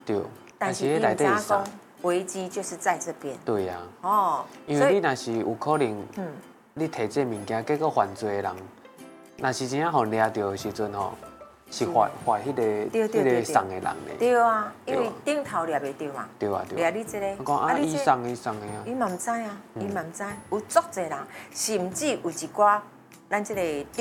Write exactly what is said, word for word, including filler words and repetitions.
对， 但是伊唔知讲危机就是在这边。 对呀。 哦， 因为你若是有可能，嗯，你摕这物件，结果犯罪的人，若是真正互抓到的时阵吼，是罚罚迄个迄个送的人嘞。 对啊，因为顶头抓袂到嘛。 对啊对抓你这个， 我讲啊，伊送伊送的啊。 伊嘛唔知啊，伊嘛唔知，有足侪人，甚至有一寡咱这个。